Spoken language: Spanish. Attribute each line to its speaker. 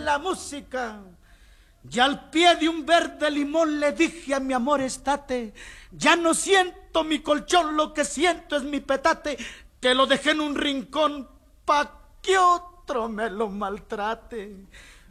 Speaker 1: la música. Y al pie de un verde limón le dije a mi amor estate, ya no siento mi colchón, lo que siento es mi petate, que lo dejé en un rincón pa' que otro me lo maltrate.